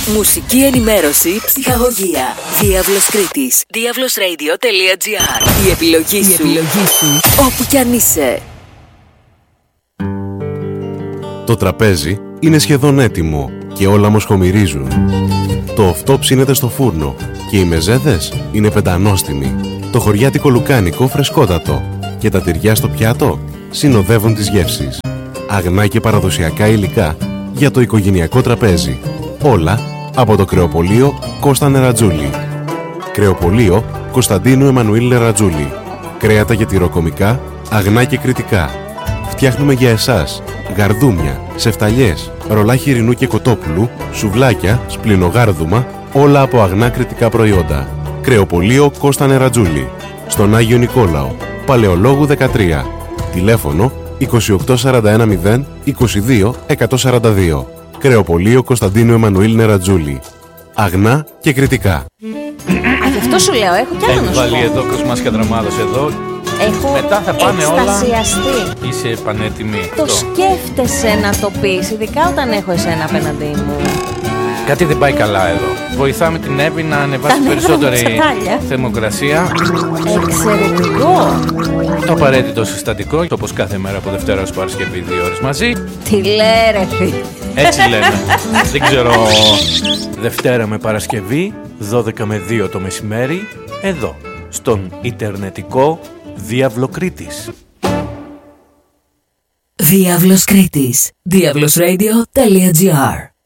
Μουσική ενημέρωση, ψυχαγωγία. Διάβλος Κρήτης. diablosradio.gr. Η επιλογή σου, όπου κι αν είσαι. Το τραπέζι είναι σχεδόν έτοιμο και όλα μοσχομυρίζουν. Το οφτό ψήνεται στο φούρνο και οι μεζέδες είναι πεντανόστιμοι. Το χωριάτικο λουκάνικο φρεσκότατο και τα τυριά στο πιάτο συνοδεύουν τις γεύσεις. Αγνά και παραδοσιακά υλικά για το οικογενειακό τραπέζι. Όλα από το κρεοπωλείο Κώστα Νερατζούλη. Κρεοπωλείο Κωνσταντίνου Εμμανουήλ Νερατζούλη. Κρέατα για τυροκομικά, αγνά και κρητικά. Φτιάχνουμε για εσάς γαρδούμια, σεφταλιές, ρολά χοιρινού και κοτόπουλου, σουβλάκια, σπλινογάρδουμα, όλα από αγνά κρητικά προϊόντα. Κρεοπωλείο Κώστα Νερατζούλη. Στον Άγιο Νικόλαο, Παλαιολόγου 13. Τηλέφωνο 28410 22 142. Κρεοπωλείο Κωνσταντίνου Εμμανουήλ Νερατζούλη. Αγνά και κρητικά. Γι' αυτό σου λέω, έχω κι άλλο να σου πω. Έχει βάλει εδώ Κοσμάς και Δραμάδος εδώ. Έχω μετά θα πάνε εκστασιαστεί. όλα. Είσαι πανέτοιμη. Το σκέφτεσαι να το πεις, ειδικά όταν έχω εσένα απέναντί μου. Κάτι δεν πάει καλά εδώ. Βοηθάμε την Εύη να ανεβάσει περισσότερη θερμοκρασία. Εξαιρετικό. Το απαραίτητο συστατικό, όπως κάθε μέρα από Δευτέρα ως Παρασκευή 2 ώρες μαζί. Τι λέει ρε φίλε. Έτσι λένε. Δεν ξέρω. Δευτέρα με Παρασκευή, 12 με 2 το μεσημέρι, εδώ, στον Ιντερνετικό Διάβλο Κρήτης. Διάβλος Κρήτης. diablosradio.gr.